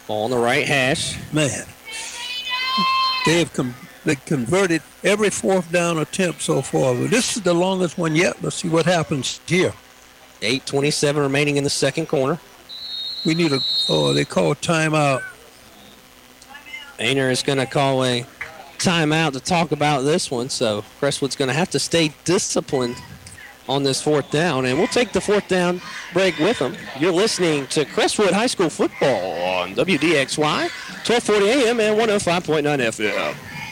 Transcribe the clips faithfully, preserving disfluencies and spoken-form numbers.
Ball on the right hash. Man, they have com- they converted every fourth down attempt so far. But this is the longest one yet. Let's see what happens here. eight twenty-seven remaining in the second quarter. We need a, oh, they call timeout. Ainer is going to call a timeout to talk about this one, so Crestwood's going to have to stay disciplined on this fourth down, and we'll take the fourth down break with them. You're listening to Crestwood High School football on W D X Y, twelve forty A M and one oh five point nine F M.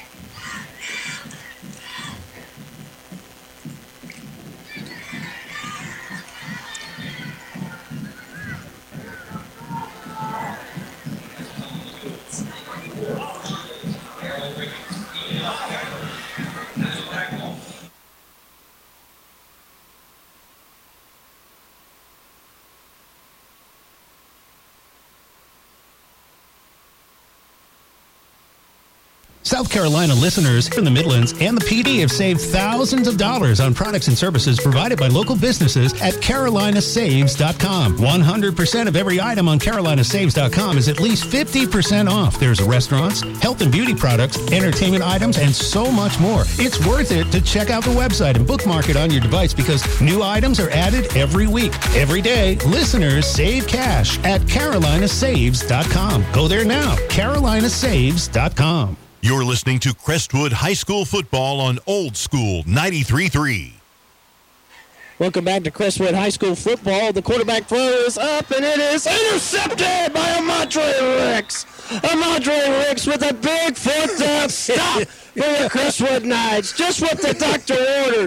South Carolina listeners in the Midlands and the P D have saved thousands of dollars on products and services provided by local businesses at Carolina Saves dot com. one hundred percent of every item on Carolina Saves dot com is at least fifty percent off. There's restaurants, health and beauty products, entertainment items, and so much more. It's worth it to check out the website and bookmark it on your device because new items are added every week. Every day, listeners save cash at Carolina Saves dot com. Go there now, Carolina Saves dot com. You're listening to Crestwood High School football on Old School ninety-three point three. Welcome back to Crestwood High School football. The quarterback throw is up, and it is intercepted by Amadre Ricks. Amadre Ricks with a big fourth down stop for the Crestwood Knights. Just what the doctor ordered.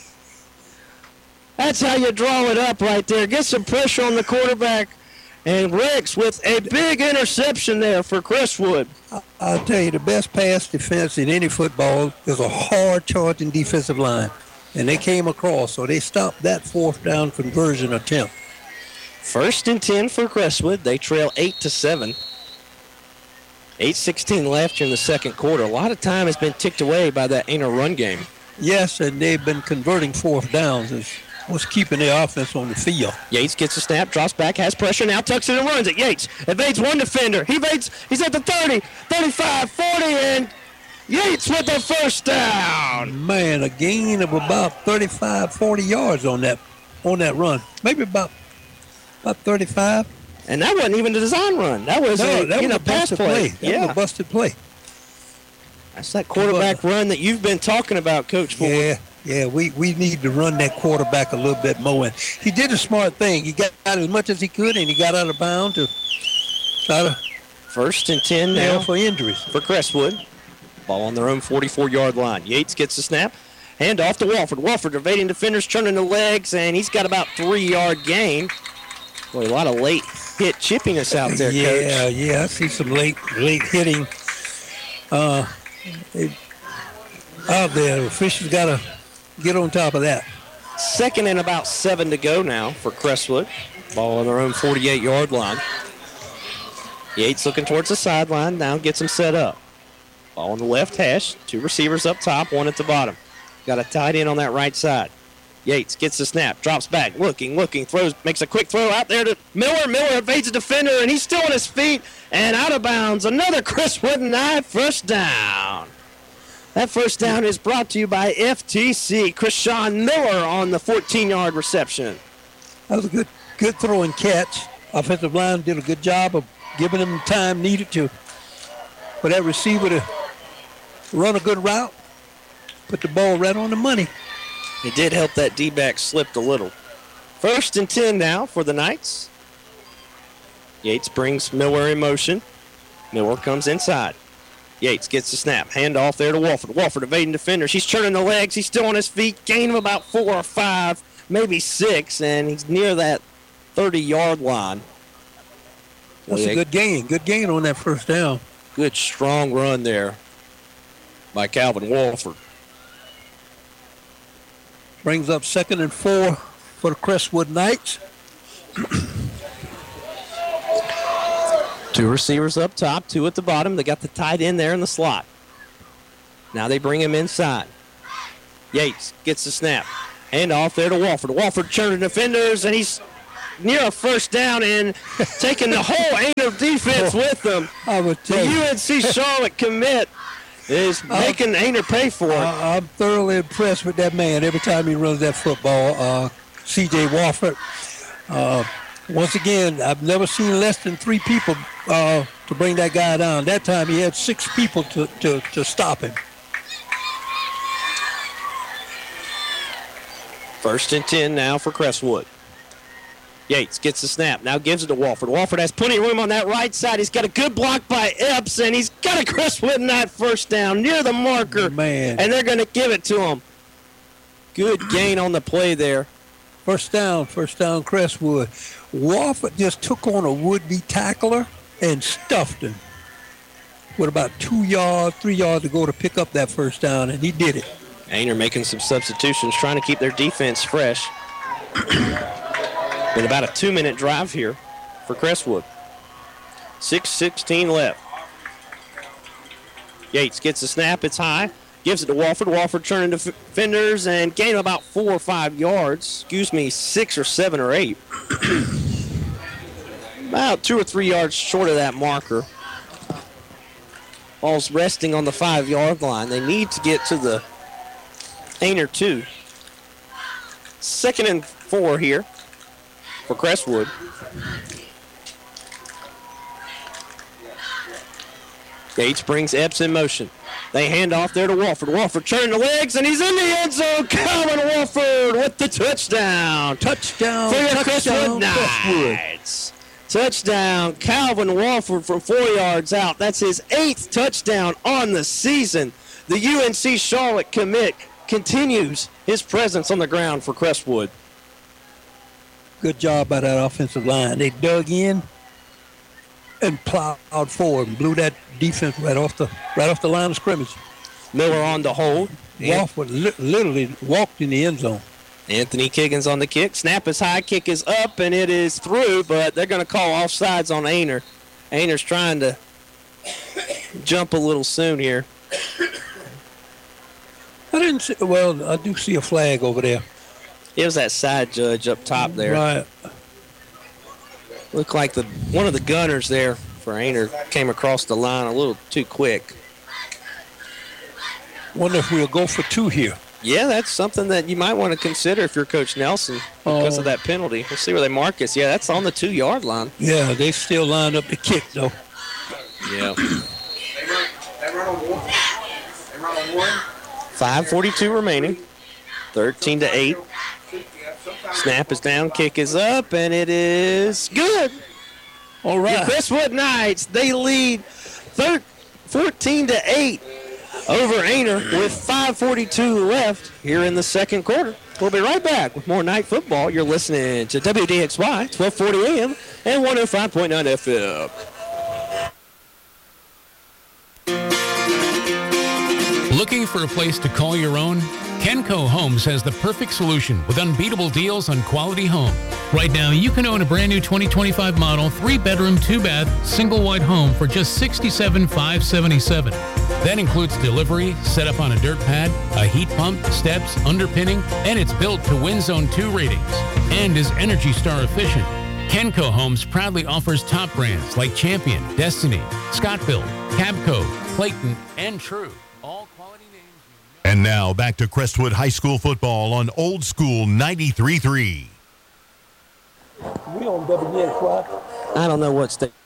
That's how you draw it up right there. Get some pressure on the quarterback. And Ricks with a big interception there for Crestwood. I'll tell you, the best pass defense in any football is a hard-charging defensive line. And they came across, so they stopped that fourth down conversion attempt. First and ten for Crestwood. They trail eight to seven. eight sixteen left here in the second quarter. A lot of time has been ticked away by that Ainer run game. Yes, and they've been converting fourth downs. It's what's keeping their offense on the field. Yates gets a snap, drops back, has pressure, now tucks it and runs it. Yates evades one defender. He evades, he's at the thirty, thirty-five, forty, and Yates with the first down. Man, a gain of about thirty-five, forty yards on that on that run. Maybe about about thirty-five. And that wasn't even a design run. That was no, a, that you was know, a pass busted play. play. That yeah. was a busted play. That's that quarterback run that you've been talking about, Coach Ford. Yeah. Yeah, we, we need to run that quarterback a little bit more. And he did a smart thing. He got out as much as he could, and he got out of bounds to try to First and ten now for injuries. For Crestwood. Ball on their own forty-four-yard line. Yates gets the snap. Hand off to Walford. Walford evading defenders, turning the legs, and he's got about three-yard gain. Boy, a lot of late hit chipping us out there, yeah, Coach. Yeah, yeah, I see some late late hitting uh, out there. The officials got to get on top of that. Second and about seven to go now for Crestwood. Ball on their own forty-eight-yard line. Yates looking towards the sideline, now gets him set up. Ball on the left hash, two receivers up top, one at the bottom. Got a tight end on that right side. Yates gets the snap, drops back, looking, looking, throws, makes a quick throw out there to Miller. Miller evades a defender, and he's still on his feet and out of bounds. Another Crestwood Knight first down. That first down is brought to you by F T C. Krishan Miller on the fourteen-yard reception. That was a good, good throw and catch. Offensive line did a good job of giving them the time needed to for that receiver to run a good route, put the ball right on the money. It did help that D-back slipped a little. First and ten now for the Knights. Yates brings Miller in motion. Miller comes inside. Yates gets the snap. Hand off there to Walford. Walford evading defenders. He's turning the legs. He's still on his feet. Gain of about four or five, maybe six, and he's near that thirty-yard line. That's a good gain. Good gain on that first down. Good, strong run there by Calvin Walford. Brings up second and four for the Crestwood Knights. Two receivers up top, two at the bottom. They got the tight end there in the slot. Now they bring him inside. Yates gets the snap. Hand off there to Walford. Walford turning defenders, and he's near a first down and taking the whole Ainer defense with them. I would The tell you. U N C Charlotte commit is making Ainer pay for it. I, I'm thoroughly impressed with that man every time he runs that football. Uh, C J Wofford. Uh, once again, I've never seen less than three people uh, to bring that guy down. That time he had six people to, to, to stop him. First and ten now for Crestwood. Yates gets the snap, now gives it to Wofford. Wofford has plenty of room on that right side. He's got a good block by Epps, and he's got a Crestwood in that first down near the marker. Man. And they're going to give it to him. Good gain on the play there. First down, first down, Crestwood. Wofford just took on a would-be tackler and stuffed him with about two yards, three yards to go to pick up that first down, and he did it. Ainer making some substitutions, trying to keep their defense fresh. Been about a two-minute drive here for Crestwood. six sixteen left. Yates gets the snap. It's high. Gives it to Wofford. Wofford turning defenders and gain about four or five yards. Excuse me, six or seven or eight. About two or three yards short of that marker. Ball's resting on the five-yard line. They need to get to the Ainer two. Second and four here for Crestwood. Gates brings Epps in motion. They hand off there to Wofford. Wofford turning the legs, and he's in the end zone. Calvin Wofford with the touchdown. Touchdown, For your touchdown, Crestwood Knights. Touchdown, Calvin Wofford from four yards out. That's his eighth touchdown on the season. The U N C Charlotte commit continues his presence on the ground for Crestwood. Good job by that offensive line. They dug in and plowed forward and blew that defense right off the right off the line of scrimmage. Miller on the hold. Wofford li- literally walked in the end zone. Anthony Kiggins on the kick. Snap is high, kick is up, and it is through, but they're going to call offsides on Ainer. Ainer's trying to jump a little soon here. I didn't see, well, I do see a flag over there. It was that side judge up top there. Right. Looked like the one of the gunners there for Ainer came across the line a little too quick. Wonder if we'll go for two here. Yeah, that's something that you might want to consider if you're Coach Nelson because Oh. of that penalty. We'll see where they mark us. Yeah, that's on the two-yard line. Yeah, they still lined up to kick, though. Yeah. They run, they run on one. They run on one. five forty-two remaining. thirteen to eight. Snap is down, kick is up, and it is good. All The right. Crestwood Knights, they lead thir- fourteen to eight over Ainer with five forty-two left here in the second quarter. We'll be right back with more night football. You're listening to W D X Y, twelve forty A M and one oh five point nine F M. Looking for a place to call your own? Kenco Homes has the perfect solution with unbeatable deals on quality homes. Right now, you can own a brand new twenty twenty-five model, three-bedroom, two-bath, single-wide home for just sixty-seven thousand five hundred seventy-seven dollars. That includes delivery, setup on a dirt pad, a heat pump, steps, underpinning, and it's built to Win Zone two ratings and is Energy Star efficient. Kenco Homes proudly offers top brands like Champion, Destiny, Scott-Built, Cabco, Clayton, and True. All quality names. And now back to Crestwood High School football on Old School ninety-three point three. We on W X Y. I don't know what state.